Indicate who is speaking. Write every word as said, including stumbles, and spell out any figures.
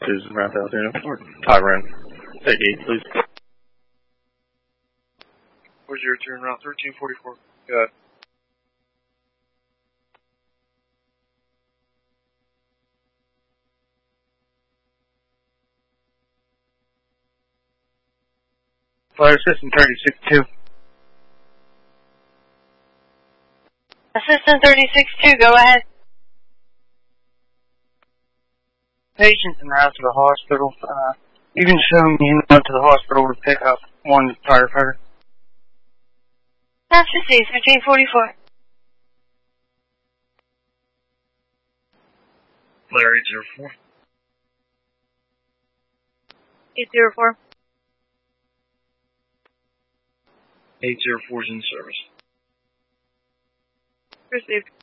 Speaker 1: Susan Route out there, or Tyrone. Take eight, please.
Speaker 2: four zero two en route thirteen forty-four. Go ahead.
Speaker 3: Fire Assistant thirty-six two.
Speaker 4: Assistant thirty-six two, go ahead.
Speaker 3: Patient's en route to the hospital. Uh, you can show me in route to the hospital to pick up one firefighter.
Speaker 4: That's received, thirteen forty-four.
Speaker 2: Flare eight zero four.
Speaker 4: eight zero four.
Speaker 2: eight zero four is in service.
Speaker 4: Received.